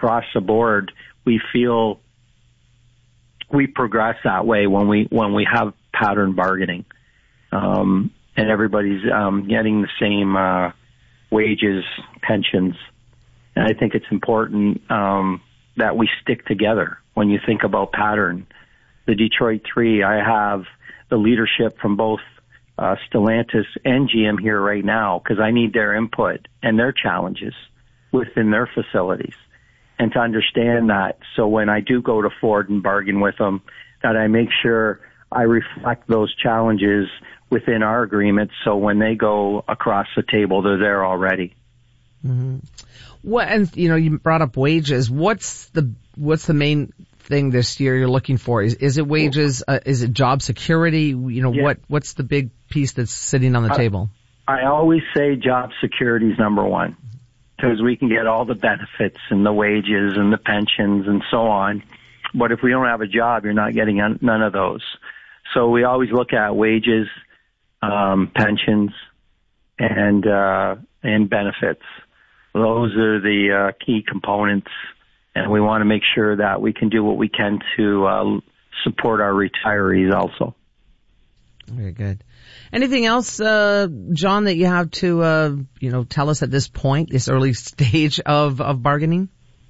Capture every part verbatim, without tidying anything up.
across the board, we feel we progress that way when we when we have pattern bargaining, um, and everybody's um, getting the same uh, wages, pensions. And I think it's important um, that we stick together. When you think about pattern, the Detroit Three, I have the leadership from both uh, Stellantis and G M here right now because I need their input and their challenges within their facilities. And to understand that, so when I do go to Ford and bargain with them, that I make sure I reflect those challenges within our agreement, so when they go across the table, they're there already. Mm-hmm. What, and you know, you brought up wages. What's the what's the main thing this year you're looking for? Is is it wages? Uh, is it job security? You know, yeah. what what's the big piece that's sitting on the I, table? I always say job security is number one, because we can get all the benefits and the wages and the pensions and so on. But if we don't have a job, you're not getting none of those. So we always look at wages, um, pensions, and uh, and benefits. Those are the uh, key components, and we want to make sure that we can do what we can to uh, support our retirees also. Very good. Anything else, uh, John, that you have to, uh, you know, tell us at this point, this early stage of, of bargaining?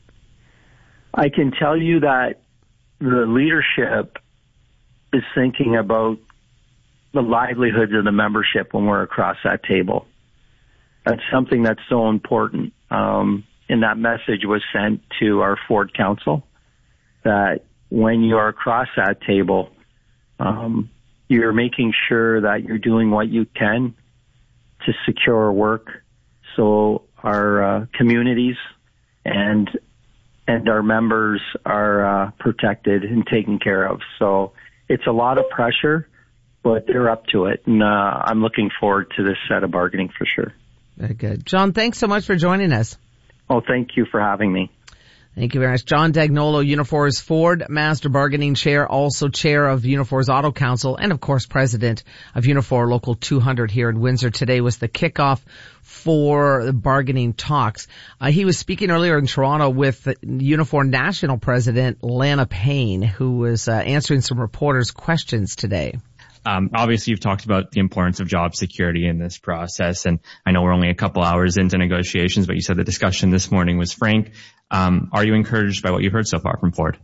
I can tell you that the leadership is thinking about the livelihoods of the membership when we're across that table. That's something that's so important. Um, and that message was sent to our Ford Council that when you're across that table, um, you're making sure that you're doing what you can to secure work so our uh, communities and and our members are uh, protected and taken care of. So it's a lot of pressure, but they're up to it. And uh, I'm looking forward to this set of bargaining for sure. Very good. John, thanks so much for joining us. Oh, thank you for having me. Thank you very much. John Dagnolo, Unifor's Ford Master Bargaining Chair, also Chair of Unifor's Auto Council, and of course President of Unifor Local two hundred here in Windsor. Today was the kickoff for the bargaining talks. Uh, he was speaking earlier in Toronto with Unifor National President Lana Payne, who was uh, answering some reporters' questions today. Um, obviously, you've talked about the importance of job security in this process, and I know we're only a couple hours into negotiations, but you said the discussion this morning was frank. Um, are you encouraged by what you've heard so far from Ford?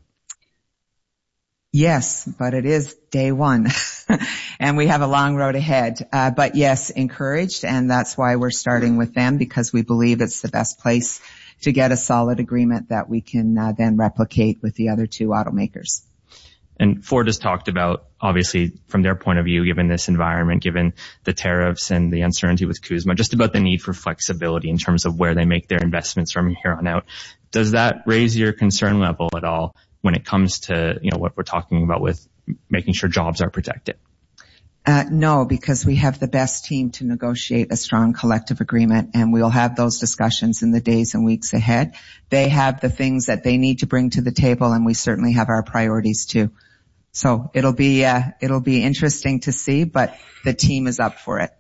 Yes, but it is day one, and we have a long road ahead. Uh, but yes, encouraged, and that's why we're starting with them, because we believe it's the best place to get a solid agreement that we can uh, then replicate with the other two automakers. And Ford has talked about, obviously, from their point of view, given this environment, given the tariffs and the uncertainty with CUSMA, just about the need for flexibility in terms of where they make their investments from here on out. Does that raise your concern level at all when it comes to, you know, what we're talking about with making sure jobs are protected? Uh, no, because we have the best team to negotiate a strong collective agreement, and we'll have those discussions in the days and weeks ahead. They have the things that they need to bring to the table, and we certainly have our priorities too. So it'll be, uh, it'll be interesting to see, but the team is up for it.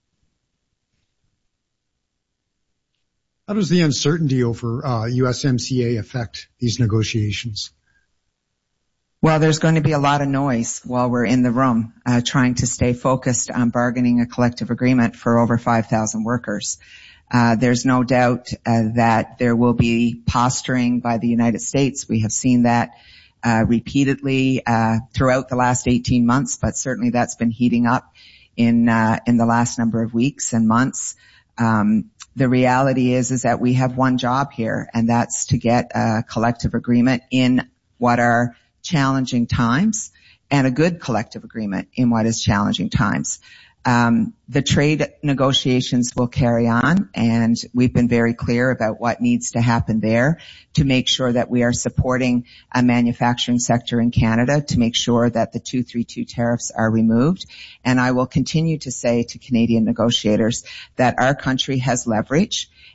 How does the uncertainty over uh, U S M C A affect these negotiations? Well, there's going to be a lot of noise while we're in the room, uh, trying to stay focused on bargaining a collective agreement for over five thousand workers. Uh, there's no doubt uh, that there will be posturing by the United States. We have seen that Uh, repeatedly, uh, throughout the last eighteen months, but certainly that's been heating up in, uh, in the last number of weeks and months. Um, the reality is, is that we have one job here, and that's to get a collective agreement in what are challenging times, and a good collective agreement in what is challenging times. Um, the trade negotiations will carry on, and we've been very clear about what needs to happen there to make sure that we are supporting a manufacturing sector in Canada, to make sure that the two thirty-two tariffs are removed. And I will continue to say to Canadian negotiators that our country has leverage,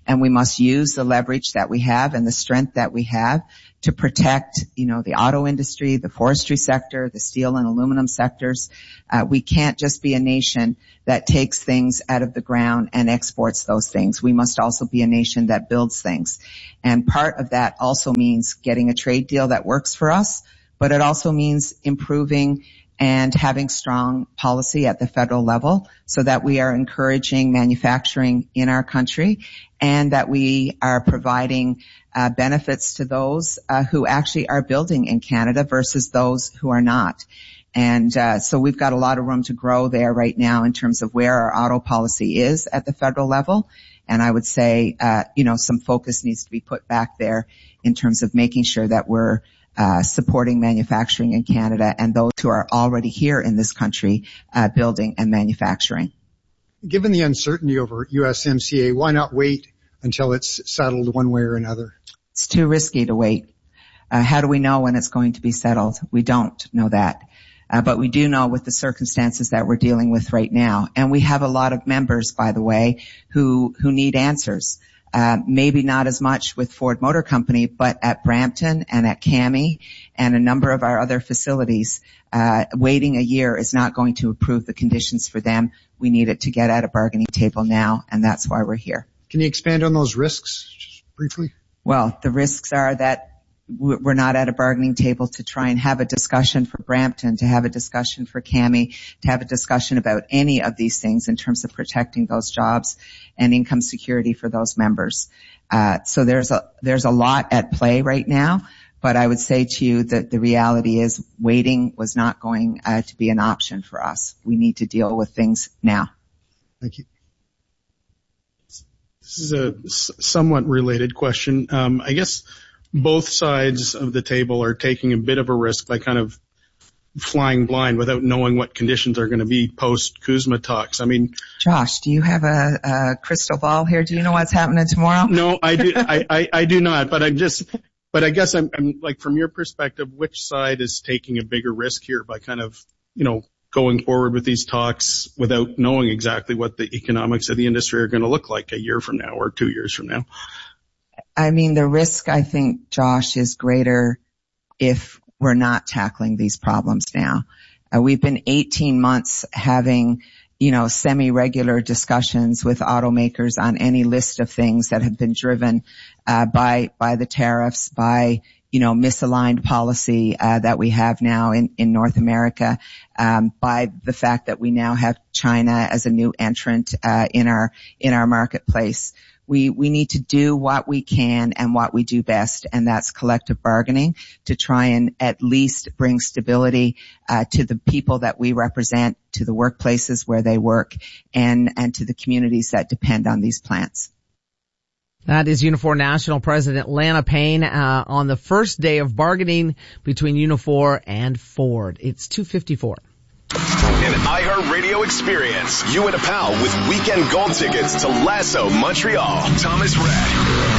and we must use the leverage that we have and the strength that we have to protect, you know, the auto industry, the forestry sector, the steel and aluminum sectors. Uh, we can't just be a nation that takes things out of the ground and exports those things. We must also be a nation that builds things. And part of that also means getting a trade deal that works for us, but it also means improving and having strong policy at the federal level so that we are encouraging manufacturing in our country and that we are providing uh, benefits to those uh, who actually are building in Canada versus those who are not. And uh, so we've got a lot of room to grow there right now in terms of where our auto policy is at the federal level. And I would say, uh, you know, some focus needs to be put back there in terms of making sure that we're Uh, supporting manufacturing in Canada and those who are already here in this country uh, building and manufacturing. Given the uncertainty over U S M C A, why not wait until it's settled one way or another? It's too risky to wait. Uh, how do we know when it's going to be settled? We don't know that. Uh, but we do know with the circumstances that we're dealing with right now. And we have a lot of members, by the way, who, who need answers. Uh, maybe not as much with Ford Motor Company, but at Brampton and at CAMI and a number of our other facilities, uh, waiting a year is not going to improve the conditions for them. We need it to get at a bargaining table now, and that's why we're here. Can you expand on those risks just briefly? Well, the risks are that we're not at a bargaining table to try and have a discussion for Brampton, to have a discussion for CAMI, to have a discussion about any of these things in terms of protecting those jobs and income security for those members. Uh, so there's a, there's a lot at play right now, but I would say to you that the reality is waiting was not going uh, to be an option for us. We need to deal with things now. Thank you. This is a somewhat related question. Um, I guess both sides of the table are taking a bit of a risk by kind of flying blind without knowing what conditions are going to be post-CUSMA talks. I mean, Josh, do you have a, a crystal ball here? Do you know what's happening tomorrow? No, I do. I, I, I do not. But I'm just. But I guess I'm, I'm like, from your perspective, which side is taking a bigger risk here by kind of, you know, going forward with these talks without knowing exactly what the economics of the industry are going to look like a year from now or two years from now? I mean, the risk, I think, Josh, is greater if we're not tackling these problems now. Uh, we've been eighteen months having, you know, semi-regular discussions with automakers on any list of things that have been driven uh, by by the tariffs, by, you know, misaligned policy uh, that we have now in, in North America, um, by the fact that we now have China as a new entrant uh, in our in our marketplace. We, we need to do what we can and what we do best, and that's collective bargaining to try and at least bring stability uh, to the people that we represent, to the workplaces where they work, and, and to the communities that depend on these plants. That is Unifor National President Lana Payne uh, on the first day of bargaining between Unifor and Ford. It's two fifty-four. An iHeartRadio experience. You and a pal with weekend gold tickets to Lasso Montreal. Thomas Rhett.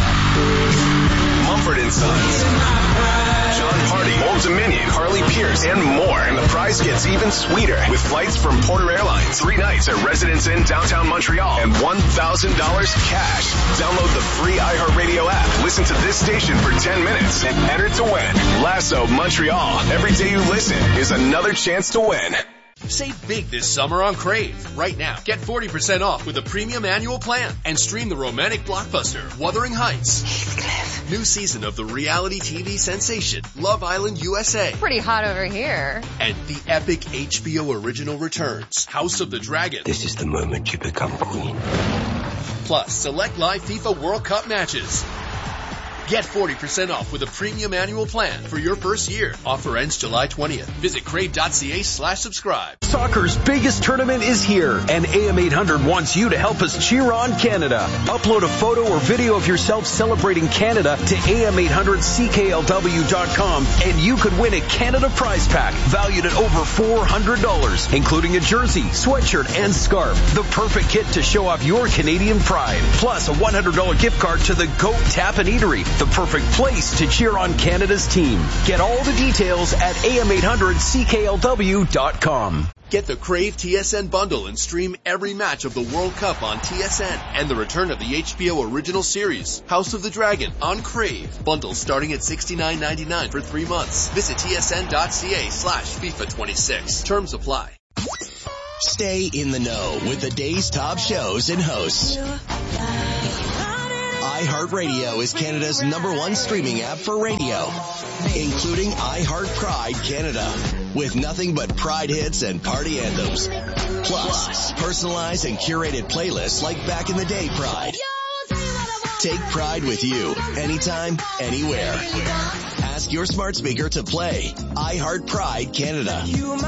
Mumford and Sons. John Hardy, Old Dominion, Harley Pierce, and more. And the prize gets even sweeter with flights from Porter Airlines. Three nights at Residence Inn downtown Montreal and one thousand dollars cash. Download the free iHeartRadio app. Listen to this station for ten minutes and enter to win. Lasso Montreal. Every day you listen is another chance to win. Save big this summer on Crave. Right now, get forty percent off with a premium annual plan and stream the romantic blockbuster Wuthering Heights. Heathcliff. New season of the reality T V sensation Love Island U S A. Pretty hot over here. And the epic H B O original returns House of the Dragon. This is the moment you become queen. Plus, select live FIFA World Cup matches. Get forty percent off with a premium annual plan for your first year. Offer ends July twentieth. Visit crave.ca slash subscribe. Soccer's biggest tournament is here, and A M eight hundred wants you to help us cheer on Canada. Upload a photo or video of yourself celebrating Canada to A M eight hundred C K L W dot com, and you could win a Canada prize pack valued at over four hundred dollars, including a jersey, sweatshirt, and scarf. The perfect kit to show off your Canadian pride. Plus a one hundred dollars gift card to the Goat Tap and Eatery. The perfect place to cheer on Canada's team. Get all the details at A M eight hundred C K L W dot com. Get the Crave T S N bundle and stream every match of the World Cup on T S N and the return of the H B O original series, House of the Dragon, on Crave. Bundles starting at sixty-nine ninety-nine for three months. Visit tsn.ca slash FIFA twenty-six. Terms apply. Stay in the know with the day's top shows and hosts. iHeartRadio is Canada's number one streaming app for radio, including iHeart Pride Canada, with nothing but Pride hits and party anthems. Plus, personalized and curated playlists like Back in the Day Pride. Take Pride with you, anytime, anywhere. Ask your smart speaker to play iHeart Pride Canada.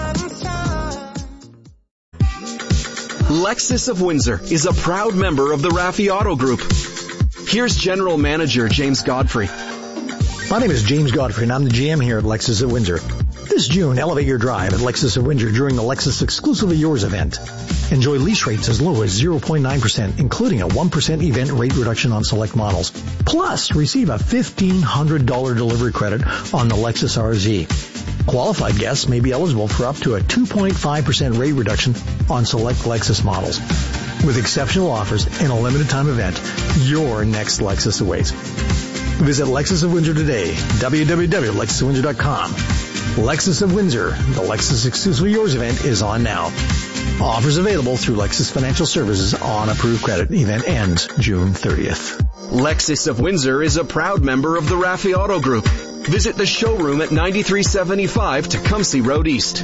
Lexus of Windsor is a proud member of the Raffi Auto Group. Here's General Manager James Godfrey. My name is James Godfrey, and I'm the G M here at Lexus of Windsor. This June, elevate your drive at Lexus of Windsor during the Lexus Exclusively Yours event. Enjoy lease rates as low as zero point nine percent, including a one percent event rate reduction on select models. Plus, receive a fifteen hundred dollars delivery credit on the Lexus R Z. Qualified guests may be eligible for up to a two point five percent rate reduction on select Lexus models. With exceptional offers and a limited time event, your next Lexus awaits. Visit Lexus of Windsor today, w w w dot lexus of windsor dot com. Lexus of Windsor, the Lexus Exclusively Yours event is on now. Offers available through Lexus Financial Services on approved credit. Event ends June thirtieth. Lexus of Windsor is a proud member of the Raffi Auto Group. Visit the showroom at ninety-three seventy-five Tecumseh Road East.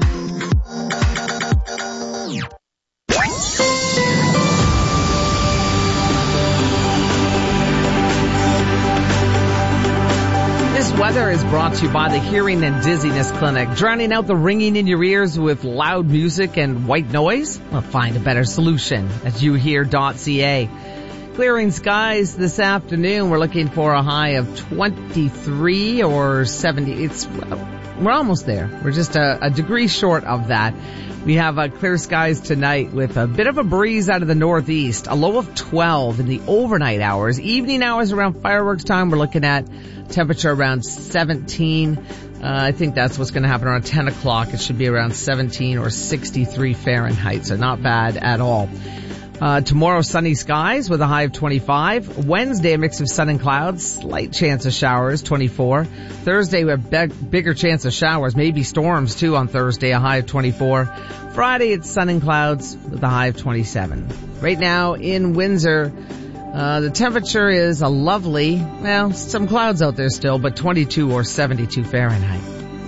Weather is brought to you by the Hearing and Dizziness Clinic. Drowning out the ringing in your ears with loud music and white noise? Well, find a better solution at you hear dot c a. Clearing skies this afternoon. We're looking for a high of twenty-three or seventy. It's, we're almost there. We're just a, a degree short of that. We have uh, clear skies tonight with a bit of a breeze out of the northeast. A low of twelve in the overnight hours. Evening hours around fireworks time, we're looking at temperature around seventeen. Uh, I think that's what's going to happen around ten o'clock. It should be around seventeen or sixty-three Fahrenheit, so not bad at all. Uh, tomorrow, sunny skies with a high of twenty-five. Wednesday, a mix of sun and clouds, slight chance of showers, twenty-four. Thursday, we have big, bigger chance of showers, maybe storms too on Thursday, a high of twenty-four. Friday, it's sun and clouds with a high of twenty-seven. Right now in Windsor, uh, the temperature is a lovely, well, some clouds out there still, but twenty-two or seventy-two Fahrenheit.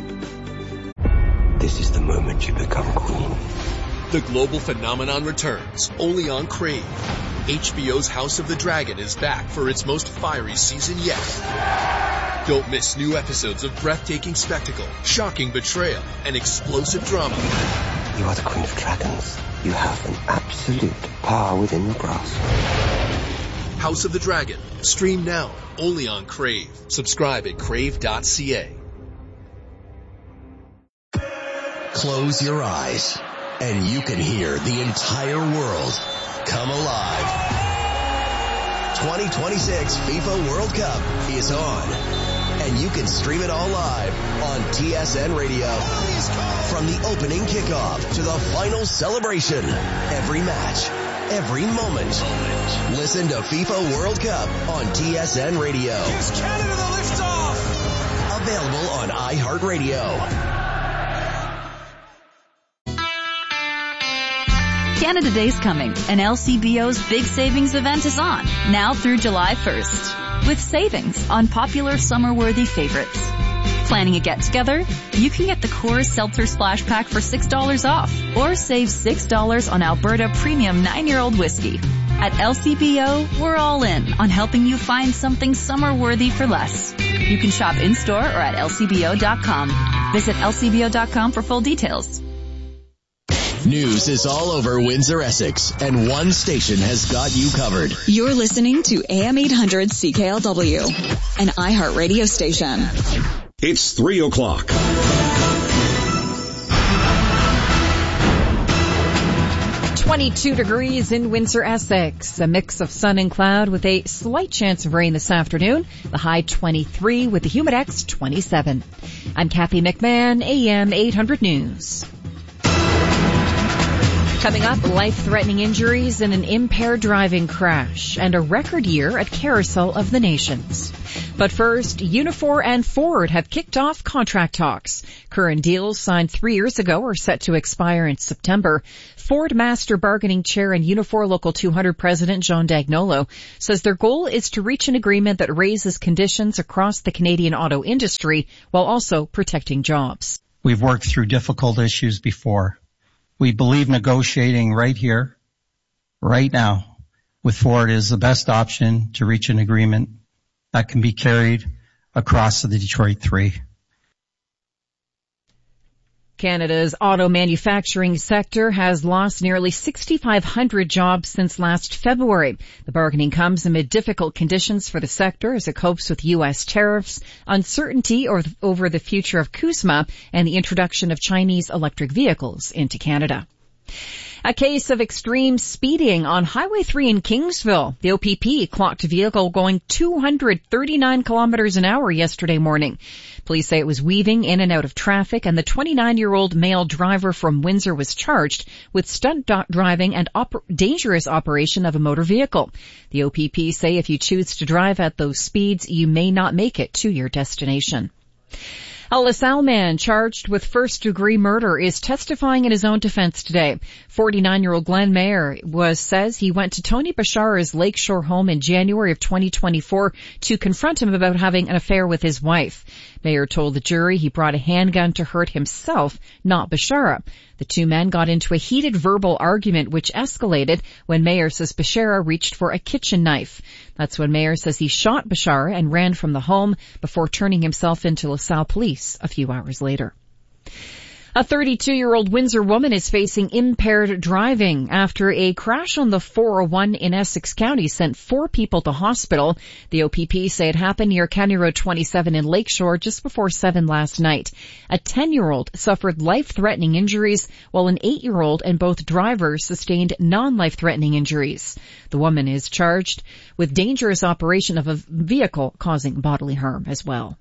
This is the moment you become queen. The global phenomenon returns, only on Crave. H B O's House of the Dragon is back for its most fiery season yet. Don't miss new episodes of breathtaking spectacle, shocking betrayal, and explosive drama. You are the Queen of Dragons. You have an absolute power within your grasp. House of the Dragon. Stream now, only on Crave. Subscribe at crave dot c a. Close your eyes, and you can hear the entire world come alive. twenty twenty-six FIFA World Cup is on, and you can stream it all live on T S N Radio. From the opening kickoff to the final celebration, every match, every moment. Listen to FIFA World Cup on T S N Radio. Here's Canada the liftoff. Available on iHeartRadio. Canada Day's coming, and L C B O's big savings event is on, now through July first, with savings on popular summer-worthy favorites. Planning a get-together? You can get the Coors Seltzer Splash Pack for six dollars off, or save six dollars on Alberta Premium nine-year-old whiskey. At L C B O, we're all in on helping you find something summer-worthy for less. You can shop in-store or at L C B O dot com. Visit L C B O dot com for full details. News is all over Windsor, Essex, and one station has got you covered. You're listening to A M eight hundred C K L W, an iHeart radio station. It's three o'clock. twenty-two degrees in Windsor, Essex. A mix of sun and cloud with a slight chance of rain this afternoon. The high twenty-three with the Humidex twenty-seven. I'm Kathy McMahon, A M eight hundred News. Coming up, life-threatening injuries in an impaired driving crash and a record year at Carousel of the Nations. But first, Unifor and Ford have kicked off contract talks. Current deals signed three years ago are set to expire in September. Ford Master Bargaining Chair and Unifor Local two hundred President John Dagnolo says their goal is to reach an agreement that raises conditions across the Canadian auto industry while also protecting jobs. We've worked through difficult issues before. We believe negotiating right here, right now, with Ford is the best option to reach an agreement that can be carried across the Detroit Three. Canada's auto manufacturing sector has lost nearly six thousand five hundred jobs since last February. The bargaining comes amid difficult conditions for the sector as it copes with U S tariffs, uncertainty over the future of CUSMA, and the introduction of Chinese electric vehicles into Canada. A case of extreme speeding on Highway three in Kingsville. The O P P clocked a vehicle going two hundred thirty-nine kilometers an hour yesterday morning. Police say it was weaving in and out of traffic, and the twenty-nine-year-old male driver from Windsor was charged with stunt driving and op- dangerous operation of a motor vehicle. The O P P say if you choose to drive at those speeds, you may not make it to your destination. A LaSalle man charged with first-degree murder is testifying in his own defense today. forty-nine-year-old Glenn Mayer was says he went to Tony Bashara's Lakeshore home in January of twenty twenty-four to confront him about having an affair with his wife. Mayer told the jury he brought a handgun to hurt himself, not Bashara. The two men got into a heated verbal argument which escalated when Mayer says Bashara reached for a kitchen knife. That's when Mayer says he shot Bashara and ran from the home before turning himself into LaSalle police a few hours later. A thirty-two-year-old Windsor woman is facing impaired driving after a crash on the four oh one in Essex County sent four people to hospital. The O P P say it happened near County Road twenty-seven in Lakeshore just before seven last night. A ten-year-old suffered life-threatening injuries, while an eight-year-old and both drivers sustained non-life-threatening injuries. The woman is charged with dangerous operation of a vehicle causing bodily harm as well.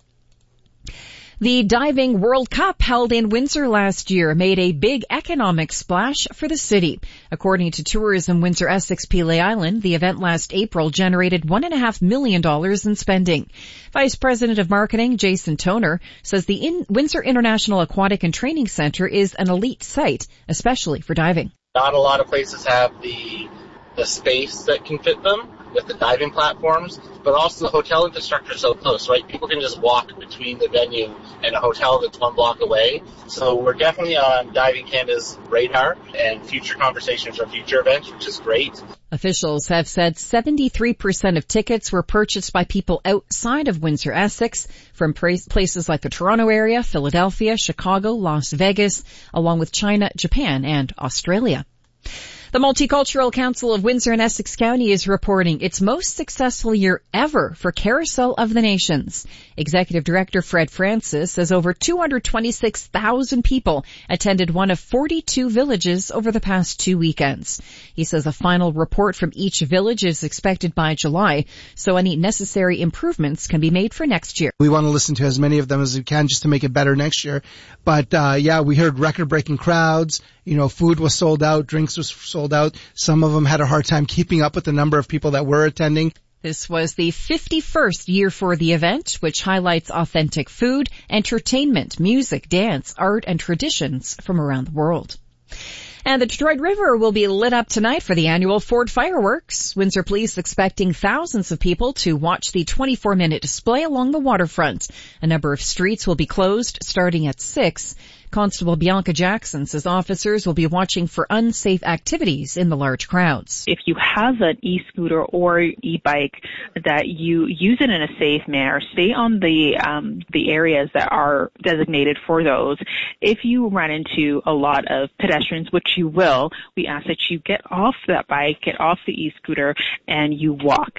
The Diving World Cup held in Windsor last year made a big economic splash for the city. According to Tourism Windsor Essex Pelee Island, the event last April generated one and a half million dollars in spending. Vice President of Marketing Jason Toner says the in- Windsor International Aquatic and Training Center is an elite site, especially for diving. Not a lot of places have the the space that can fit them with the diving platforms, but also the hotel infrastructure is so close, right? People can just walk between the venue and a hotel that's one block away. So we're definitely on Diving Canada's radar and future conversations or future events, which is great. Officials have said seventy-three percent of tickets were purchased by people outside of Windsor Essex from places like the Toronto area, Philadelphia, Chicago, Las Vegas, along with China, Japan, and Australia. The Multicultural Council of Windsor and Essex County is reporting its most successful year ever for Carousel of the Nations. Executive Director Fred Francis says over two hundred twenty-six thousand people attended one of forty-two villages over the past two weekends. He says a final report from each village is expected by July, so any necessary improvements can be made for next year. We want to listen to as many of them as we can just to make it better next year. But, uh, yeah, we heard record-breaking crowds. You know, food was sold out, drinks was sold out. Some of them had a hard time keeping up with the number of people that were attending. This was the fifty-first year for the event, which highlights authentic food, entertainment, music, dance, art, and traditions from around the world. And the Detroit River will be lit up tonight for the annual Ford Fireworks. Windsor Police expecting thousands of people to watch the twenty-four minute display along the waterfront. A number of streets will be closed starting at six. Constable Bianca Jackson says officers will be watching for unsafe activities in the large crowds. If you have an e-scooter or e-bike, that you use it in a safe manner. Stay on the um, the areas that are designated for those. If you run into a lot of pedestrians, which you will, we ask that you get off that bike, get off the e-scooter, and you walk.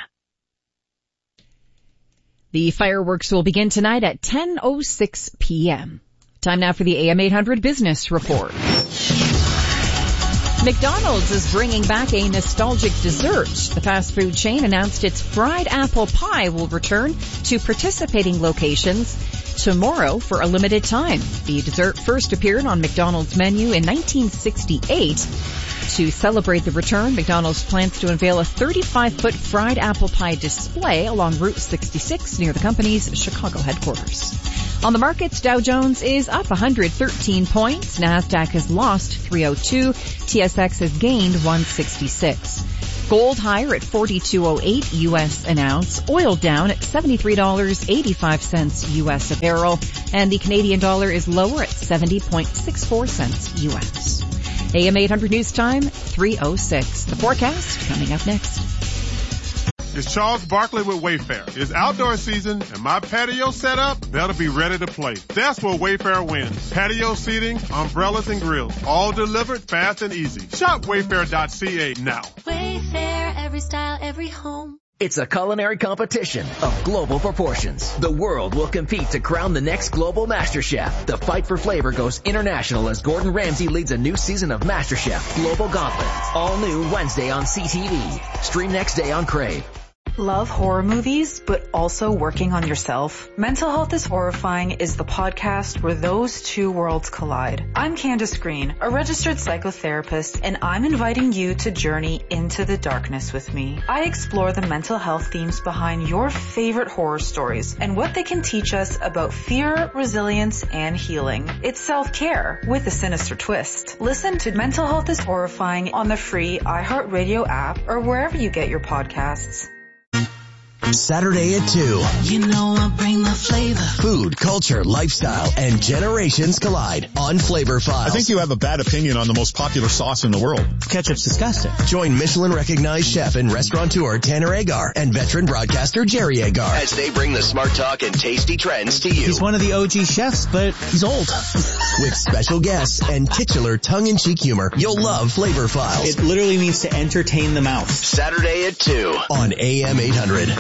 The fireworks will begin tonight at ten oh six p.m. Time now for the A M eight hundred Business Report. McDonald's is bringing back a nostalgic dessert. The fast food chain announced its fried apple pie will return to participating locations tomorrow for a limited time. The dessert first appeared on McDonald's menu in nineteen sixty-eight. To celebrate the return, McDonald's plans to unveil a thirty-five foot fried apple pie display along Route sixty-six near the company's Chicago headquarters. On the markets, Dow Jones is up one hundred thirteen points. NASDAQ has lost three oh two. T S X has gained one sixty-six. Gold higher at forty-two oh eight U S an ounce. Oil down at seventy-three dollars and eighty-five cents U S a barrel. And the Canadian dollar is lower at seventy point six four cents U S. A M eight hundred News Time, three oh six. The forecast coming up next. It's Charles Barkley with Wayfair. It's outdoor season and my patio set up, that'll be ready to play. That's where Wayfair wins. Patio seating, umbrellas and grills, all delivered fast and easy. Shop wayfair dot c a now. Wayfair, every style, every home. It's a culinary competition of global proportions. The world will compete to crown the next global MasterChef. The fight for flavor goes international as Gordon Ramsay leads a new season of MasterChef Global Gauntlet. All new Wednesday on C T V. Stream next day on Crave. Love horror movies, but also working on yourself? Mental Health is Horrifying is the podcast where those two worlds collide. I'm Candace Green, a registered psychotherapist, and I'm inviting you to journey into the darkness with me. I explore the mental health themes behind your favorite horror stories and what they can teach us about fear, resilience, and healing. It's self-care with a sinister twist. Listen to Mental Health is Horrifying on the free iHeartRadio app or wherever you get your podcasts. Saturday at two. You know I bring the flavor. Food, culture, lifestyle, and generations collide on Flavor Files. I think you have a bad opinion on the most popular sauce in the world. Ketchup's disgusting. Join Michelin-recognized chef and restaurateur Tanner Agar and veteran broadcaster Jerry Agar as they bring the smart talk and tasty trends to you. He's one of the O G chefs, but he's old. With special guests and titular tongue-in-cheek humor, you'll love Flavor Files. It literally means to entertain the mouth. Saturday at two on A M eight hundred.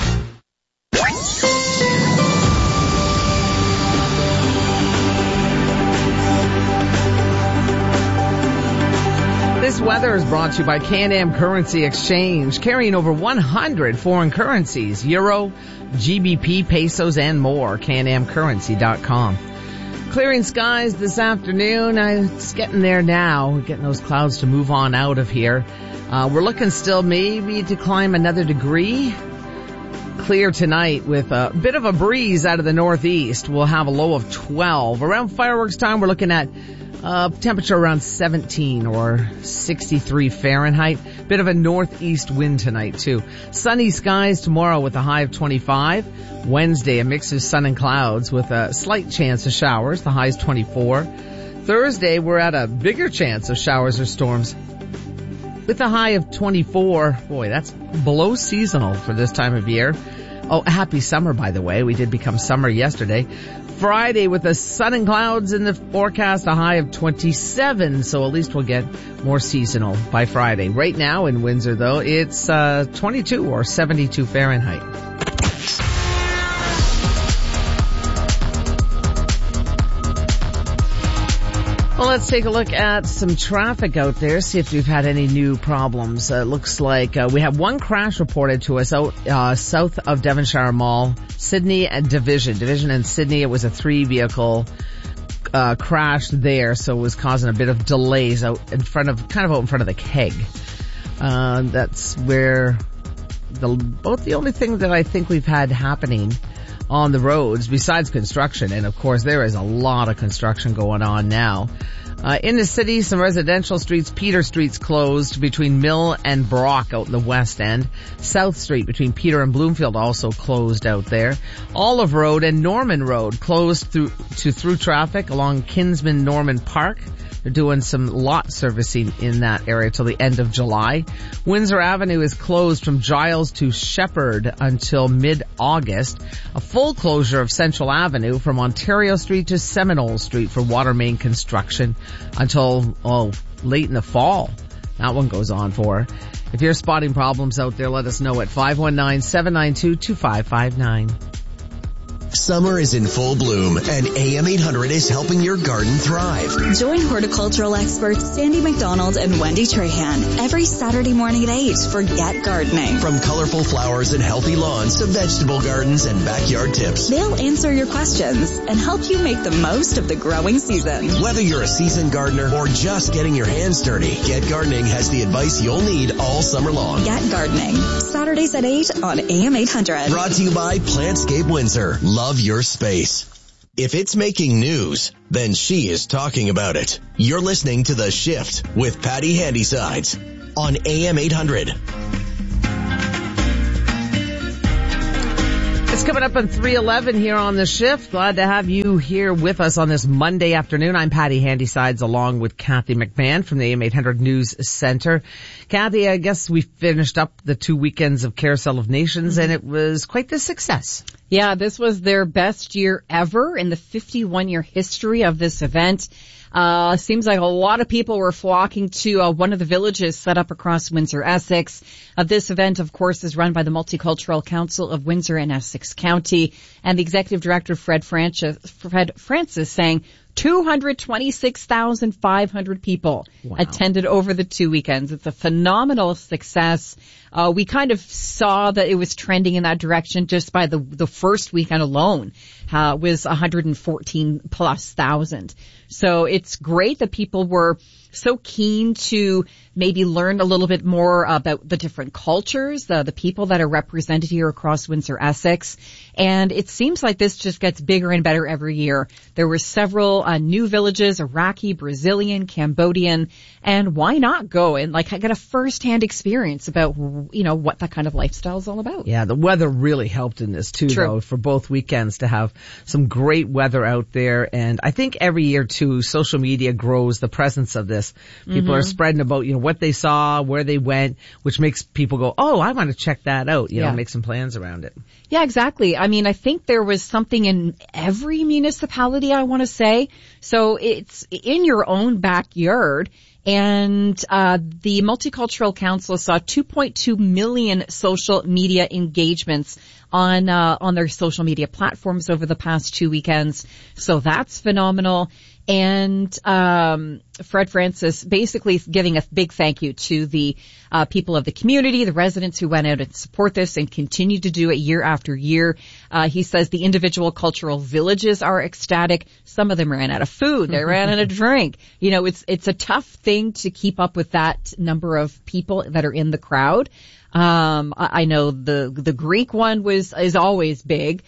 This weather is brought to you by Can-Am Currency Exchange, carrying over one hundred foreign currencies, euro, G B P, pesos, and more. can am currency dot com. Clearing skies this afternoon. It's getting there now. We're getting those clouds to move on out of here. Uh, we're looking still maybe to climb another degree. Clear tonight with a bit of a breeze out of the northeast. We'll have a low of twelve. Around fireworks time, we're looking at uh temperature around seventeen or sixty-three Fahrenheit. Bit of a northeast wind tonight, too. Sunny skies tomorrow with a high of twenty-five. Wednesday, a mix of sun and clouds with a slight chance of showers. The high is twenty-four. Thursday, we're at a bigger chance of showers or storms with a high of twenty-four. Boy, that's below seasonal for this time of year. Oh, happy summer, by the way. We did become summer yesterday. Friday with the sun and clouds in the forecast, a high of twenty-seven. So at least we'll get more seasonal by Friday. Right now in Windsor, though, it's uh twenty-two or seventy-two Fahrenheit. Well, let's take a look at some traffic out there, see if we've had any new problems. Uh, it looks like uh, we have one crash reported to us out uh, south of Devonshire Mall, Sydney and Division. Division and Sydney, it was a three-vehicle uh crash there, so it was causing a bit of delays out in front of, kind of out in front of the keg. Uh, that's where the both the only thing that I think we've had happening on the roads besides construction, and of course there is a lot of construction going on now. Uh, in the city, some residential streets. Peter Street's closed between Mill and Brock out in the west end. South Street between Peter and Bloomfield also closed out there. Olive Road and Norman Road closed through to through traffic along Kinsman Norman Park. They're doing some lot servicing in that area till the end of July. Windsor Avenue is closed from Giles to Shepherd until mid-August. A full closure of Central Avenue from Ontario Street to Seminole Street for water main construction until, oh, late in the fall. That one goes on for. If you're spotting problems out there, let us know at five one nine, seven nine two, two five five nine. Summer is in full bloom, and A M eight hundred is helping your garden thrive. Join horticultural experts Sandy McDonald and Wendy Trahan every Saturday morning at eight for Get Gardening. From colorful flowers and healthy lawns to vegetable gardens and backyard tips, they'll answer your questions and help you make the most of the growing season. Whether you're a seasoned gardener or just getting your hands dirty, Get Gardening has the advice you'll need all summer long. Get Gardening, Saturdays at eight on A M eight hundred. Brought to you by Plantscape Windsor. Love your space. If it's making news, then she is talking about it. You're listening to The Shift with Patty Handysides on A M eight hundred. It's coming up on three eleven here on The Shift. Glad to have you here with us on this Monday afternoon. I'm Patty Handysides along with Kathy McMahon from the A M eight hundred News Center. Kathy, I guess we finished up the two weekends of Carousel of Nations and it was quite the success. Yeah, this was their best year ever in the fifty-one year history of this event. Uh, seems like a lot of people were flocking to uh, one of the villages set up across Windsor, Essex. Uh, this event, of course, is run by the Multicultural Council of Windsor and Essex County. And the executive director, Fred Francis, Fred Francis, saying two hundred twenty-six thousand five hundred people wow. attended over the two weekends. It's a phenomenal success. Uh, we kind of saw that it was trending in that direction just by the the first weekend alone. Uh, was one hundred fourteen plus thousand. So it's great that people were so keen to maybe learn a little bit more about the different cultures, the, the people that are represented here across Windsor, Essex. And it seems like this just gets bigger and better every year. There were several uh, new villages, Iraqi, Brazilian, Cambodian, and why not go and like get a first-hand experience about, you know, what that kind of lifestyle is all about. Yeah, the weather really helped in this too, True. though, for both weekends to have some great weather out there. And I think every year too, social media grows the presence of this. People mm-hmm. are spreading about, you know, what they saw, where they went, which makes people go, oh, I want to check that out, you yeah. know, make some plans around it. Yeah, exactly. I mean, I think there was something in every municipality, I want to say. So it's in your own backyard. And uh the Multicultural Council saw two point two million social media engagements on uh on their social media platforms over the past two weekends. So that's phenomenal. And um Fred Francis basically giving a big thank you to the uh people of the community, the residents who went out and support this and continue to do it year after year. Uh he says the individual cultural villages are ecstatic. Some of them ran out of food, they ran out of drink. You know, it's it's a tough thing to keep up with that number of people that are in the crowd. Um I, I know the the Greek one was is always big.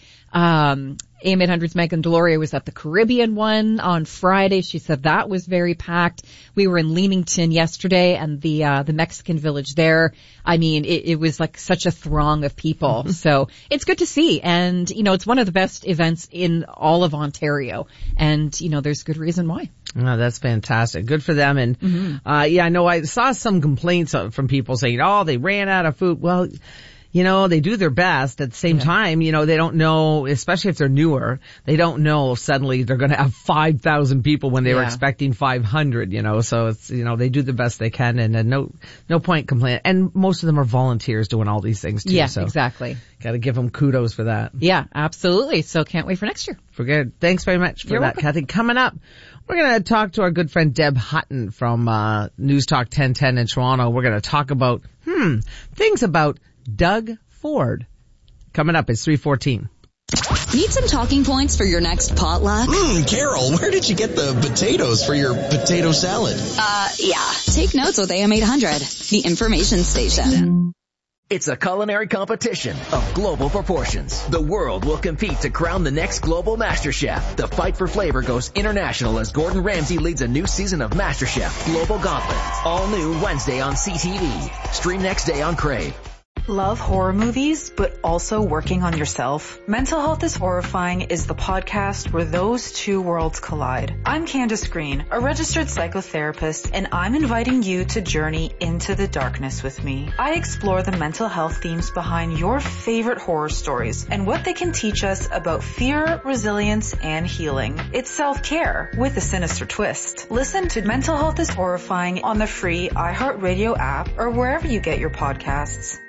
Um A M eight hundred's Megan Deloria was at the Caribbean one on Friday. She said that was very packed. We were in Leamington yesterday and the, uh, the Mexican village there. I mean, it, it was like such a throng of people. So it's good to see. And, you know, it's one of the best events in all of Ontario. And, you know, there's good reason why. Oh, that's fantastic. Good for them. And, mm-hmm. uh, yeah, I know I saw some complaints from people saying, oh, they ran out of food. Well, you know, they do their best. At the same yeah. time, you know, they don't know, especially if they're newer, they don't know if suddenly they're going to have five thousand people when they yeah. were expecting five hundred, you know, so it's, you know, they do the best they can and uh, no, no point complaining. And most of them are volunteers doing all these things too. Yeah, so exactly. Got to give them kudos for that. Yeah, absolutely. So can't wait for next year. For good. Thanks very much for You're that, welcome. Kathy. Coming up, we're going to talk to our good friend Deb Hutton from uh News Talk ten ten in Toronto. We're going to talk about, hmm, things about Doug Ford. Coming up, it's three fourteen. Need some talking points for your next potluck? Mmm, Carol, where did you get the potatoes for your potato salad? Uh, yeah. Take notes with A M eight hundred, the information station. It's a culinary competition of global proportions. The world will compete to crown the next global master chef. The fight for flavor goes international as Gordon Ramsay leads a new season of MasterChef Global Gauntlet. All new Wednesday on C T V. Stream next day on Crave. Love horror movies, but also working on yourself? Mental Health is Horrifying is the podcast where those two worlds collide. I'm Candace Green, a registered psychotherapist, and I'm inviting you to journey into the darkness with me. I explore the mental health themes behind your favorite horror stories and what they can teach us about fear, resilience, and healing. It's self-care with a sinister twist. Listen to Mental Health is Horrifying on the free iHeartRadio app or wherever you get your podcasts.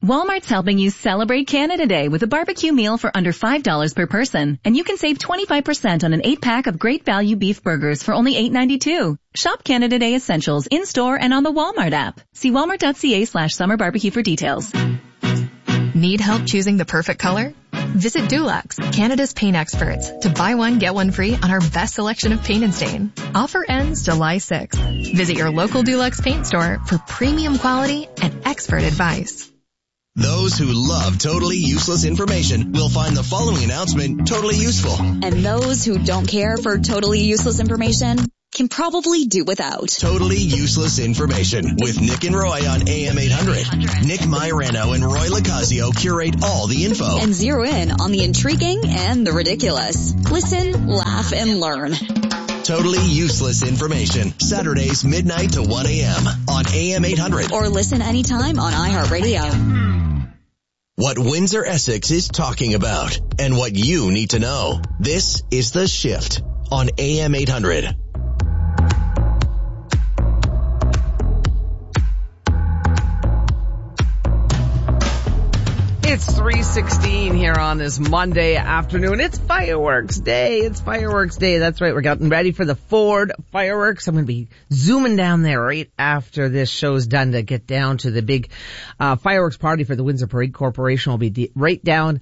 Walmart's helping you celebrate Canada Day with a barbecue meal for under five dollars per person. And you can save twenty-five percent on an eight-pack of great value beef burgers for only eight ninety-two. Shop Canada Day Essentials in-store and on the Walmart app. See walmart.ca slash summer barbecue for details. Need help choosing the perfect color? Visit Dulux, Canada's paint experts, to buy one, get one free on our best selection of paint and stain. Offer ends July sixth. Visit your local Dulux paint store for premium quality and expert advice. Those who love totally useless information will find the following announcement totally useful. And those who don't care for totally useless information can probably do without. Totally useless information with Nick and Roy on A M eight hundred. Nick Mairano and Roy Lacazio curate all the info and zero in on the intriguing and the ridiculous. Listen, laugh, and learn. Totally useless information. Saturdays midnight to one a.m. on A M eight hundred. Or listen anytime on iHeartRadio. What Windsor Essex is talking about and what you need to know. This is The Shift on A M eight hundred. It's three sixteen here on this Monday afternoon. It's fireworks day. It's fireworks day. That's right. We're getting ready for the Ford fireworks. I'm going to be zooming down there right after this show's done to get down to the big uh fireworks party for the Windsor Parade Corporation. Will be de- right down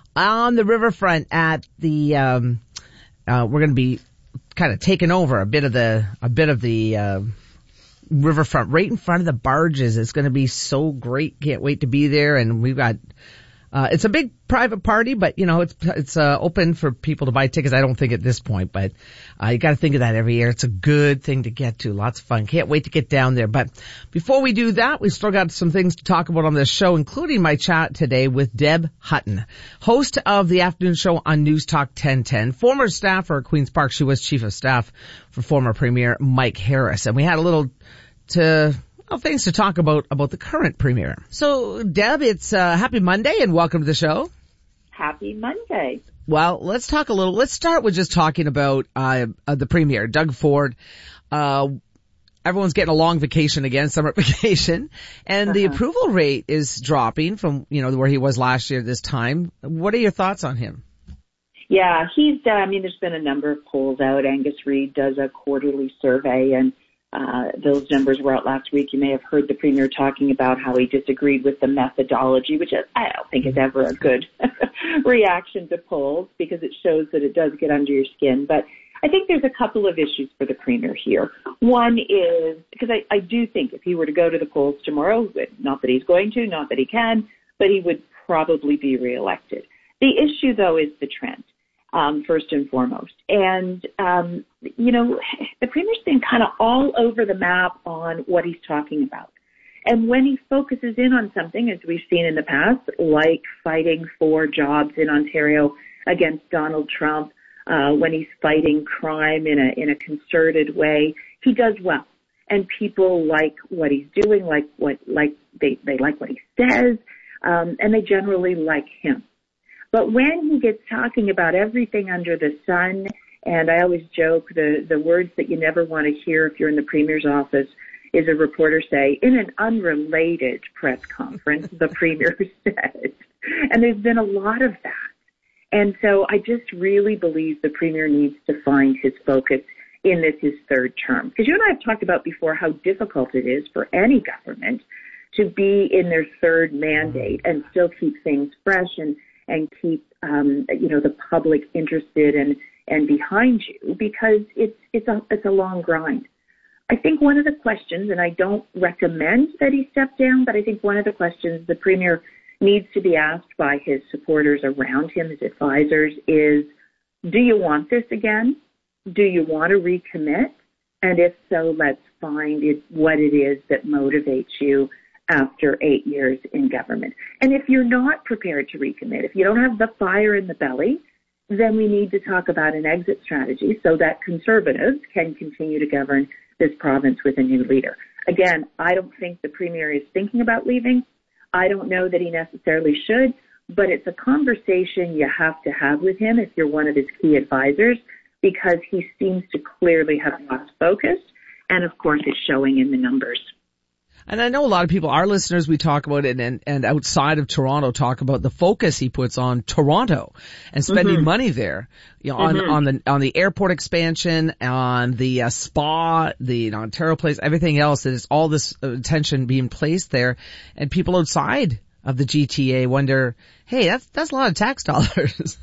on the riverfront at the um uh we're going to be kind of taking over a bit of the a bit of the uh riverfront right in front of the barges. It's going to be so great. Can't wait to be there. And we've got Uh, it's a big private party, but you know, it's, it's, uh, open for people to buy tickets. I don't think at this point, but, uh, you gotta think of that every year. It's a good thing to get to. Lots of fun. Can't wait to get down there. But before we do that, we've still got some things to talk about on this show, including my chat today with Deb Hutton, host of the afternoon show on News Talk ten ten, former staffer at Queen's Park. She was chief of staff for former Premier Mike Harris. And we had a little to, well, things to talk about, about the current premier. So, Deb, it's, uh, happy Monday and welcome to the show. Happy Monday. Well, let's talk a little, let's start with just talking about, uh, uh the premier, Doug Ford. Uh, everyone's getting a long vacation again, summer vacation, and uh-huh. the approval rate is dropping from, you know, where he was last year this time. What are your thoughts on him? Yeah, he's, uh, I mean, there's been a number of polls out. Angus Reid does a quarterly survey, and Uh, those numbers were out last week. You may have heard the Premier talking about how he disagreed with the methodology, which I don't think is ever a good reaction to polls because it shows that it does get under your skin. But I think there's a couple of issues for the Premier here. One is, because I, I do think if he were to go to the polls tomorrow, not that he's going to, not that he can, but he would probably be reelected. The issue, though, is the trend. Um, first and foremost. And, um, you know, the Premier's been kind of all over the map on what he's talking about. And when he focuses in on something, as we've seen in the past, like fighting for jobs in Ontario against Donald Trump, uh, when he's fighting crime in a, in a concerted way, he does well. And people like what he's doing, like what, like they, they like what he says, um, and they generally like him. But when he gets talking about everything under the sun, and I always joke, the, the words that you never want to hear if you're in the Premier's office is a reporter say, in an unrelated press conference, the Premier said. And there's been a lot of that. And so I just really believe the Premier needs to find his focus in this, his third term. Because you and I have talked about before how difficult it is for any government to be in their third mandate and still keep things fresh and and keep, um, you know, the public interested and, and behind you because it's, it's a, it's a long grind. I think one of the questions, and I don't recommend that he step down, but I think one of the questions the Premier needs to be asked by his supporters around him, his advisors, is, do you want this again? Do you want to recommit? And if so, let's find it, what it is that motivates you after eight years in government. And if you're not prepared to recommit, if you don't have the fire in the belly, then we need to talk about an exit strategy so that Conservatives can continue to govern this province with a new leader. Again, I don't think the Premier is thinking about leaving. I don't know that he necessarily should, but it's a conversation you have to have with him if you're one of his key advisors because he seems to clearly have lost focus. And of course, it's showing in the numbers. And I know a lot of people, our listeners, we talk about it and, and outside of Toronto talk about the focus he puts on Toronto and spending mm-hmm. money there, you know, mm-hmm. on, on the, on the airport expansion, on the uh, spa, the Ontario Place, everything else. There's all this attention being placed there, and people outside of the G T A wonder, hey, that's, that's a lot of tax dollars.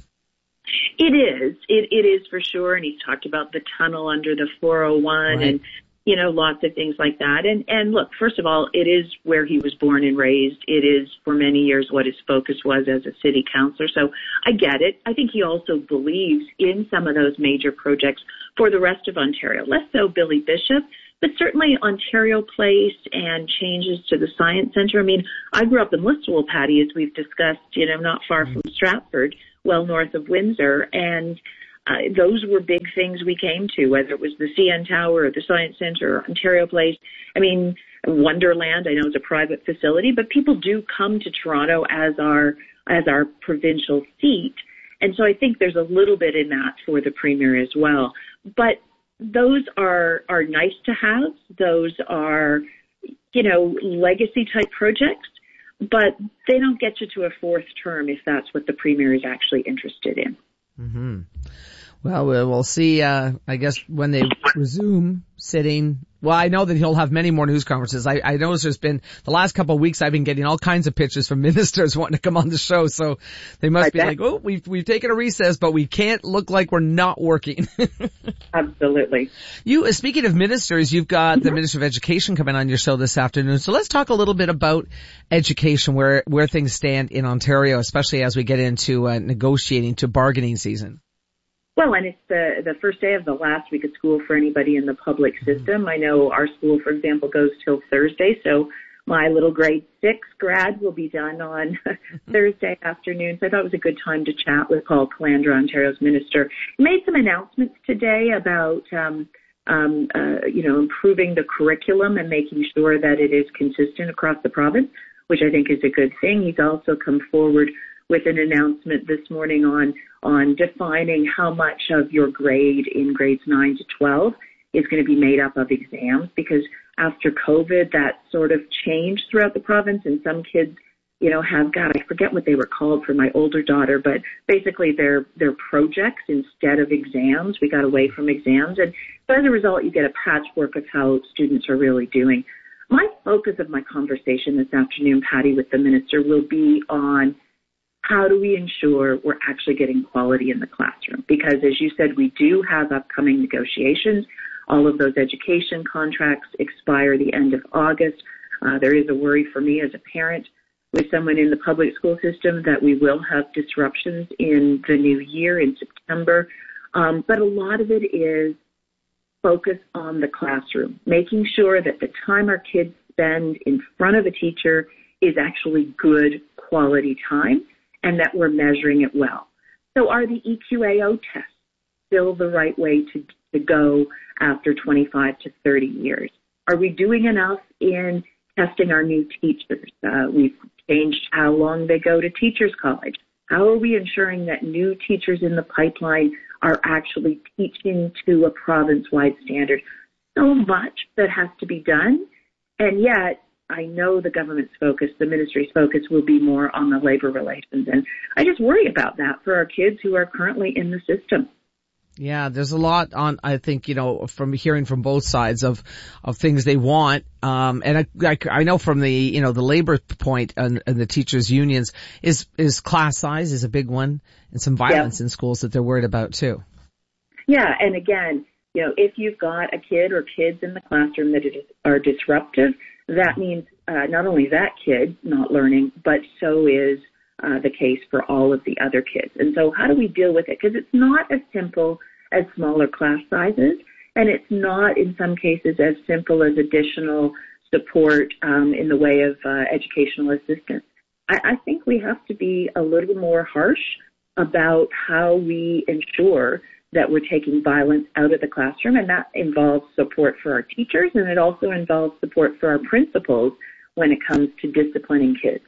It is. It, it is for sure. And he's talked about the tunnel under the four oh one right. and, you know, lots of things like that. And, and look, first of all, it is where he was born and raised. It is for many years what his focus was as a city councillor. So I get it. I think he also believes in some of those major projects for the rest of Ontario. Less so Billy Bishop, but certainly Ontario Place and changes to the Science Centre. I mean, I grew up in Listowel, Patty, as we've discussed, you know, not far from Stratford, well north of Windsor, and Uh, those were big things we came to, whether it was the C N Tower or the Science Centre or Ontario Place. I mean, Wonderland, I know is a private facility, but people do come to Toronto as our, as our provincial seat. And so I think there's a little bit in that for the Premier as well. But those are, are nice to have. Those are, you know, legacy type projects, but they don't get you to a fourth term if that's what the Premier is actually interested in. Mm-hmm. Well, we'll see, uh, I guess when they resume sitting. Well, I know that he'll have many more news conferences. I, I noticed there's been, the last couple of weeks I've been getting all kinds of pitches from ministers wanting to come on the show. So they must I be bet. like, oh, we've, we've taken a recess, but we can't look like we're not working. Absolutely. You, speaking of ministers, you've got mm-hmm. the Minister of Education coming on your show this afternoon. So let's talk a little bit about education, where, where things stand in Ontario, especially as we get into uh, negotiating to bargaining season. Well, and it's the the first day of the last week of school for anybody in the public system. I know our school, for example, goes till Thursday, so my little grade six grad will be done on Thursday afternoon. So I thought it was a good time to chat with Paul Calandra, Ontario's minister. He made some announcements today about, um, um, uh, you know, improving the curriculum and making sure that it is consistent across the province, which I think is a good thing. He's also come forward with an announcement this morning on on defining how much of your grade in grades nine to twelve is going to be made up of exams, because after COVID, that sort of changed throughout the province, and some kids, you know, have got, I forget what they were called for my older daughter, but basically they're, they're projects instead of exams. We got away from exams, and so as a result, you get a patchwork of how students are really doing. My focus of my conversation this afternoon, Patty, with the minister will be on how do we ensure we're actually getting quality in the classroom? Because as you said, we do have upcoming negotiations. All of those education contracts expire the end of August. Uh, there is a worry for me as a parent with someone in the public school system that we will have disruptions in the new year in September. Um, but a lot of it is focus on the classroom, making sure that the time our kids spend in front of a teacher is actually good quality time, and that we're measuring it well. So are the E Q A O tests still the right way to, to go after twenty-five to thirty years? Are we doing enough in testing our new teachers? Uh, we've changed how long they go to teachers college. How are we ensuring that new teachers in the pipeline are actually teaching to a province-wide standard? So much that has to be done, and yet I know the government's focus, the ministry's focus will be more on the labor relations. And I just worry about that for our kids who are currently in the system. Yeah, there's a lot on, I think, you know, from hearing from both sides of, of things they want. Um, and I, I, I know from the, you know, the labor point and, and the teachers unions is, is class size is a big one, and some violence yeah. in schools that they're worried about too. Yeah. And again, you know, if you've got a kid or kids in the classroom that are disruptive, that means uh, not only that kid not learning, but so is uh, the case for all of the other kids. And so how do we deal with it? Because it's not as simple as smaller class sizes, and it's not in some cases as simple as additional support um, in the way of uh, educational assistance. I, I think we have to be a little more harsh about how we ensure that we're taking violence out of the classroom, and that involves support for our teachers, and it also involves support for our principals when it comes to disciplining kids.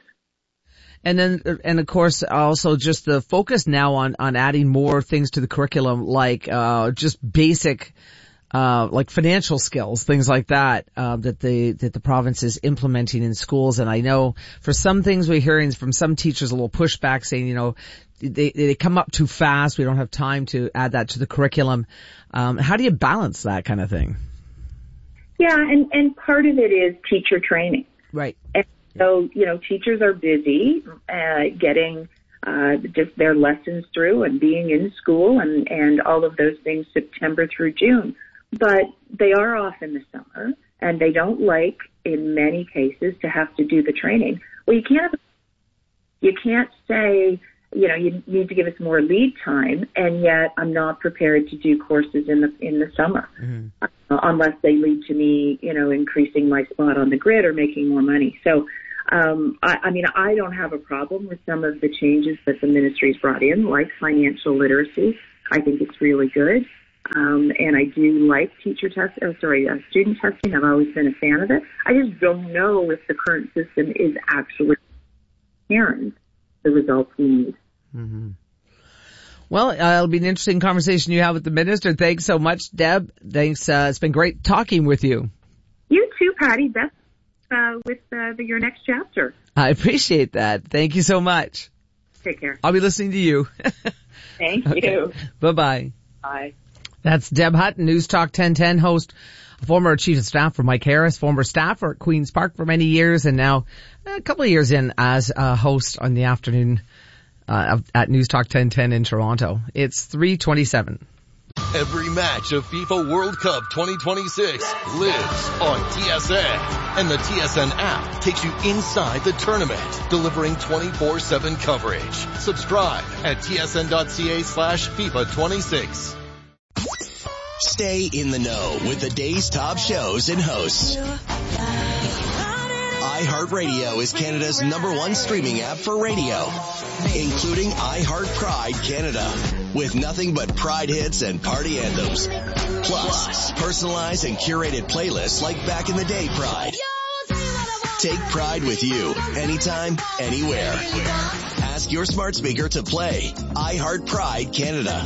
And then, and of course, also just the focus now on, on adding more things to the curriculum, like, uh, just basic, uh, like financial skills, things like that, uh, that the, that the province is implementing in schools. And I know for some things we're hearing from some teachers a little pushback saying, you know, they, they come up too fast. We don't have time to add that to the curriculum. Um, how do you balance that kind of thing? Yeah, and, and part of it is teacher training. Right. And so, you know, teachers are busy uh, getting uh, just their lessons through and being in school and, and all of those things September through June. But they are off in the summer, and they don't like, in many cases, to have to do the training. Well, you can't, you can't say, you know, you need to give us more lead time, and yet I'm not prepared to do courses in the in the summer, mm-hmm. uh, unless they lead to me, you know, increasing my spot on the grid or making more money. So, um, I, I mean, I don't have a problem with some of the changes that the ministry's brought in, like financial literacy. I think it's really good, um, and I do like teacher test. Oh, sorry, uh, student testing. I've always been a fan of it. I just don't know if the current system is actually guaranteeing the results we need. Mm-hmm. Well, uh, it'll be an interesting conversation you have with the minister. Thanks so much, Deb. Thanks. Uh, it's been great talking with you. You too, Patty. Best uh, with uh, the, your next chapter. I appreciate that. Thank you so much. Take care. I'll be listening to you. Thank okay. you. Bye-bye. Bye. That's Deb Hutton, News Talk ten ten host, former chief of staff for Mike Harris, former staffer at Queen's Park for many years, and now a couple of years in as a host on the afternoon Uh, at News Talk ten ten in Toronto. It's three twenty-seven. Every match of FIFA World Cup twenty twenty-six lives on T S N. And the T S N app takes you inside the tournament, delivering twenty-four seven coverage. Subscribe at tsn.ca slash FIFA 26. Stay in the know with the day's top shows and hosts. iHeartRadio is Canada's number one streaming app for radio, including iHeart Pride Canada, with nothing but Pride hits and party anthems. Plus, personalized and curated playlists like back in the day Pride. Take Pride with you, anytime, anywhere. Ask your smart speaker to play iHeart Pride Canada.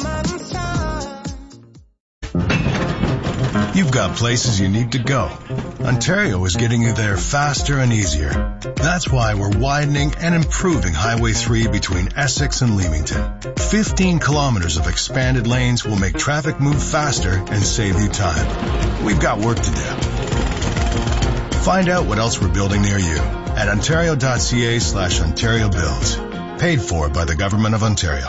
You've got places you need to go. Ontario is getting you there faster and easier. That's why we're widening and improving Highway three between Essex and Leamington. fifteen kilometers of expanded lanes will make traffic move faster and save you time. We've got work to do. Find out what else we're building near you at ontario.ca slash Ontario Builds. Paid for by the Government of Ontario.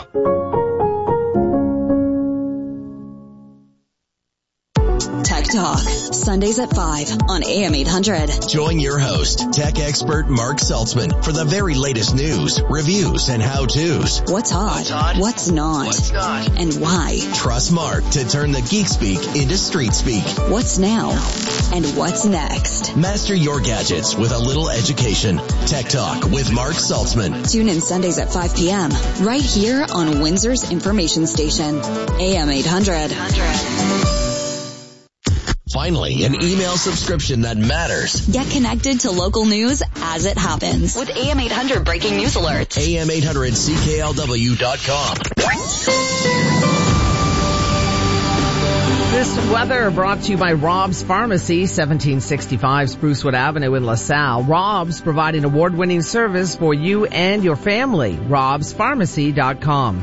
Tech Talk, Sundays at five on A M eight hundred. Join your host, tech expert Mark Saltzman, for the very latest news, reviews, and how-tos. What's hot? What's, hot? What's not? What's not? And why? Trust Mark to turn the geek speak into street speak. What's now? And what's next? Master your gadgets with a little education. Tech Talk with Mark Saltzman. Tune in Sundays at five p.m. right here on Windsor's information station, A M eight hundred. Finally, an email subscription that matters. Get connected to local news as it happens with A M eight hundred breaking news alerts. A M eight hundred C K L W dot com. This weather brought to you by Rob's Pharmacy, seventeen sixty-five Sprucewood Avenue in LaSalle. Rob's providing award-winning service for you and your family. robs pharmacy dot com.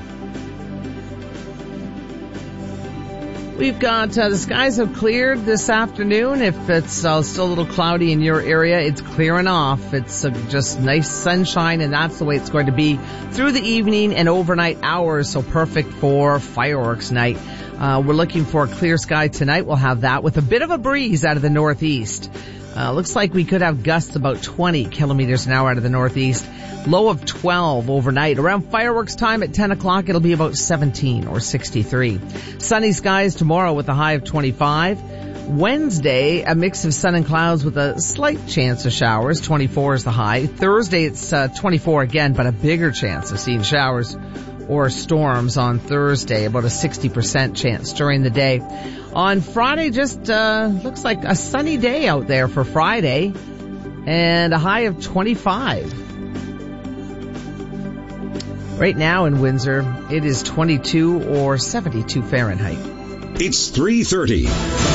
We've got, uh, the skies have cleared this afternoon. If it's uh, still a little cloudy in your area, it's clearing off. It's uh, just nice sunshine, and that's the way it's going to be through the evening and overnight hours, so perfect for fireworks night. Uh, we're looking for a clear sky tonight. We'll have that with a bit of a breeze out of the northeast. Uh, looks like we could have gusts about twenty kilometers an hour out of the northeast. Low of twelve overnight. Around fireworks time at ten o'clock, it'll be about seventeen or sixty-three. Sunny skies tomorrow with a high of twenty-five. Wednesday, a mix of sun and clouds with a slight chance of showers. twenty-four is the high. Thursday, it's uh, twenty-four again, but a bigger chance of seeing showers or storms on Thursday. About a sixty percent chance during the day. On Friday, just uh looks like a sunny day out there for Friday, and a high of twenty-five. Right now in Windsor, it is twenty-two or seventy-two Fahrenheit. It's three thirty.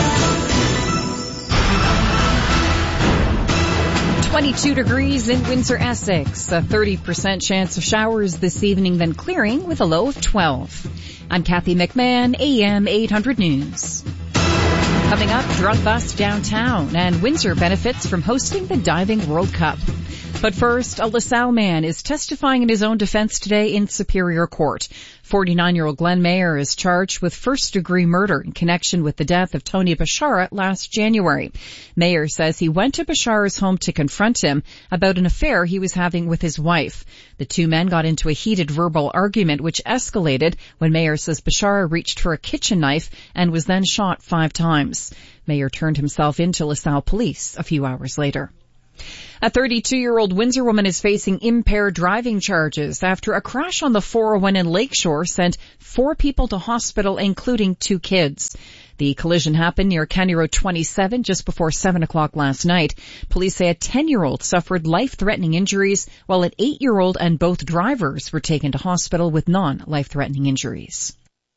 twenty-two degrees in Windsor, Essex. A thirty percent chance of showers this evening, then clearing with a low of twelve. I'm Kathy McMahon, A M eight hundred News. Coming up, drunk bus downtown, and Windsor benefits from hosting the Diving World Cup. But first, a LaSalle man is testifying in his own defense today in Superior Court. forty-nine-year-old Glenn Mayer is charged with first-degree murder in connection with the death of Tony Bashara last January. Mayer says he went to Bashara's home to confront him about an affair he was having with his wife. The two men got into a heated verbal argument which escalated when Mayer says Bashara reached for a kitchen knife and was then shot five times. Mayer turned himself in to LaSalle police a few hours later. A thirty-two-year-old Windsor woman is facing impaired driving charges after a crash on the four oh one in Lakeshore sent four people to hospital, including two kids. The collision happened near County Road twenty-seven just before seven o'clock last night. Police say a ten-year-old suffered life-threatening injuries, while an eight-year-old and both drivers were taken to hospital with non-life-threatening injuries.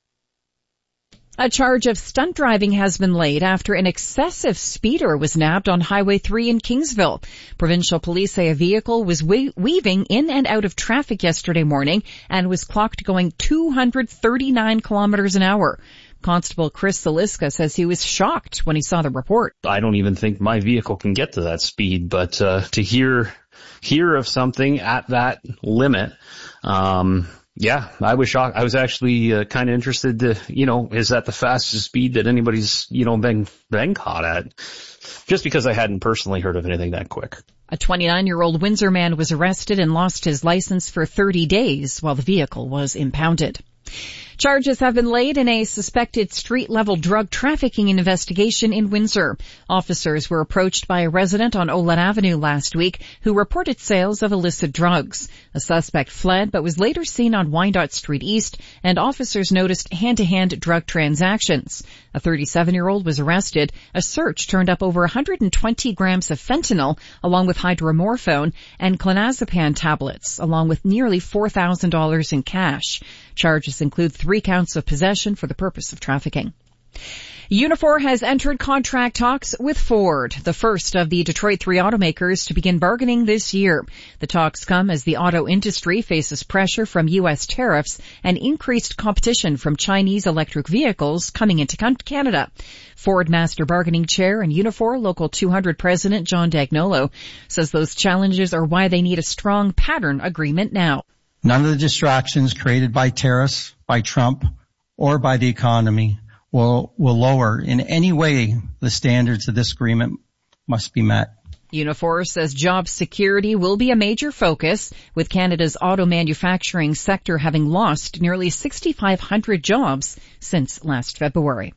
A charge of stunt driving has been laid after an excessive speeder was nabbed on Highway three in Kingsville. Provincial police say a vehicle was we- weaving in and out of traffic yesterday morning and was clocked going two hundred thirty-nine kilometers an hour. Constable Chris Saliska says he was shocked when he saw the report. I don't even think my vehicle can get to that speed, but uh, to hear hear of something at that limit, um yeah, I was shocked. I was actually uh, kind of interested to, you know, is that the fastest speed that anybody's, you know, been, been caught at? Just because I hadn't personally heard of anything that quick. A twenty-nine-year-old Windsor man was arrested and lost his license for thirty days while the vehicle was impounded. Charges have been laid in a suspected street-level drug trafficking investigation in Windsor. Officers were approached by a resident on Olin Avenue last week who reported sales of illicit drugs. A suspect fled but was later seen on Wyandotte Street East, and officers noticed hand-to-hand drug transactions. A thirty-seven-year-old was arrested. A search turned up over one hundred twenty grams of fentanyl, along with hydromorphone and clonazepam tablets, along with nearly four thousand dollars in cash. Charges include three counts of possession for the purpose of trafficking. Unifor has entered contract talks with Ford, the first of the Detroit three automakers to begin bargaining this year. The talks come as the auto industry faces pressure from U S tariffs and increased competition from Chinese electric vehicles coming into Canada. Ford Master Bargaining Chair and Unifor Local two hundred President John Dagnolo says those challenges are why they need a strong pattern agreement now. None of the distractions created by tariffs, by Trump, or by the economy will will lower in any way the standards of this agreement must be met. Unifor says job security will be a major focus, with Canada's auto manufacturing sector having lost nearly six thousand five hundred jobs since last February.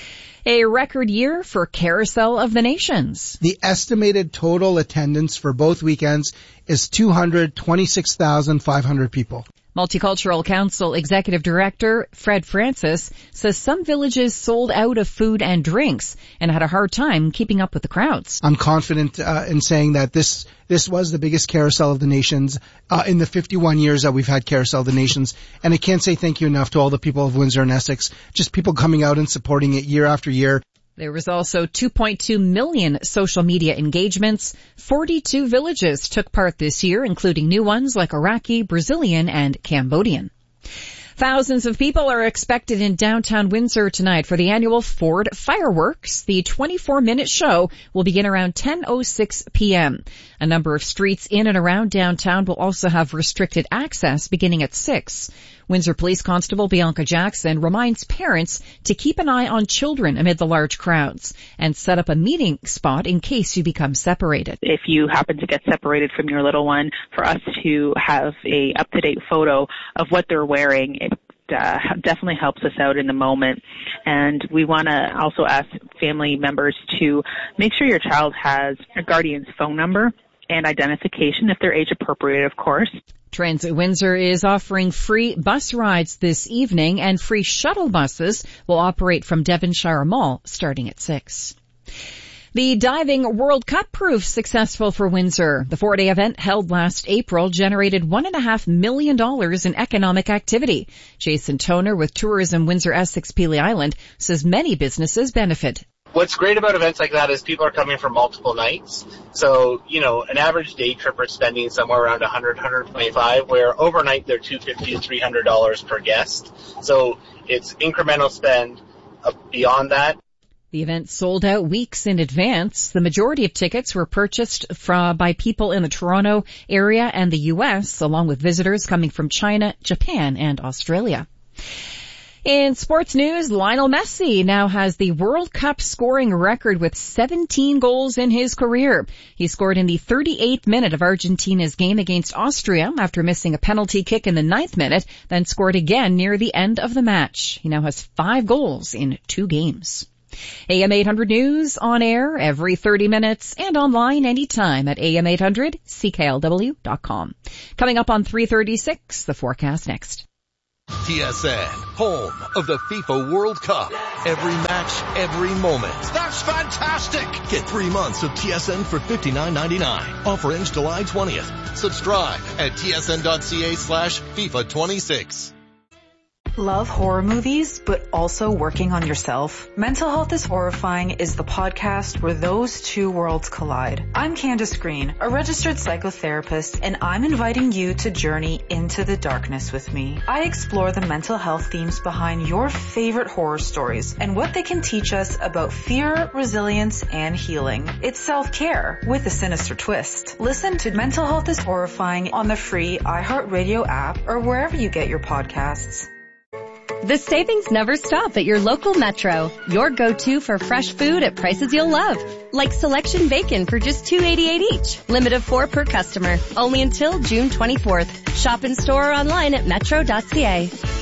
A record year for Carousel of the Nations. The estimated total attendance for both weekends is two hundred twenty-six thousand five hundred people. Multicultural Council Executive Director Fred Francis says some villages sold out of food and drinks and had a hard time keeping up with the crowds. I'm confident uh, in saying that this this was the biggest Carousel of the Nations uh, in the fifty-one years that we've had Carousel of the Nations. And I can't say thank you enough to all the people of Windsor and Essex, just people coming out and supporting it year after year. There was also two point two million social media engagements. forty-two villages took part this year, including new ones like Iraqi, Brazilian, and Cambodian. Thousands of people are expected in downtown Windsor tonight for the annual Ford Fireworks. The twenty-four minute show will begin around ten oh six p.m. A number of streets in and around downtown will also have restricted access beginning at six. Windsor Police Constable Bianca Jackson reminds parents to keep an eye on children amid the large crowds and set up a meeting spot in case you become separated. If you happen to get separated from your little one, for us to have a up-to-date photo of what they're wearing, it uh, definitely helps us out in the moment. And we want to also ask family members to make sure your child has a guardian's phone number and identification, if they're age appropriate, of course. Transit Windsor is offering free bus rides this evening, and free shuttle buses will operate from Devonshire Mall starting at six. The diving World Cup proved successful for Windsor. The four-day event held last April generated one and a half million dollars in economic activity. Jason Toner with Tourism Windsor Essex Pelee Island says many businesses benefit. What's great about events like that is people are coming for multiple nights. So, you know, an average day tripper is spending somewhere around one hundred, one twenty-five, where overnight they're two hundred fifty to three hundred dollars per guest. So it's incremental spend beyond that. The event sold out weeks in advance. The majority of tickets were purchased from, by people in the Toronto area and the U S, along with visitors coming from China, Japan, and Australia. In sports news, Lionel Messi now has the World Cup scoring record with seventeen goals in his career. He scored in the thirty-eighth minute of Argentina's game against Austria after missing a penalty kick in the ninth minute, then scored again near the end of the match. He now has five goals in two games. A M eight hundred News on air every thirty minutes and online anytime at A M eight hundred C K L W dot com. Coming up on three thirty-six, the forecast next. T S N, home of the FIFA World Cup. Every match, every moment. That's fantastic! Get three months of T S N for fifty-nine ninety-nine. Offer ends July twentieth. Subscribe at tsn.ca slash FIFA 26. Love horror movies, but also working on yourself? Mental Health is Horrifying is the podcast where those two worlds collide. I'm Candace Green, a registered psychotherapist, and I'm inviting you to journey into the darkness with me. I explore the mental health themes behind your favorite horror stories and what they can teach us about fear, resilience, and healing. It's self-care with a sinister twist. Listen to Mental Health is Horrifying on the free iHeartRadio app or wherever you get your podcasts. The savings never stop at your local Metro. Your go-to for fresh food at prices you'll love. Like selection bacon for just two eighty-eight each. Limit of four per customer. Only until June twenty-fourth. Shop in store or online at metro dot c a.